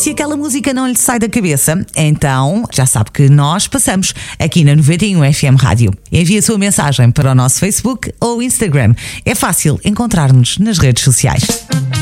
Se aquela música não lhe sai da cabeça, então já sabe que nós passamos aqui na 91 FM Rádio. Envie a sua mensagem para o nosso Facebook ou Instagram. É fácil encontrar-nos nas redes sociais.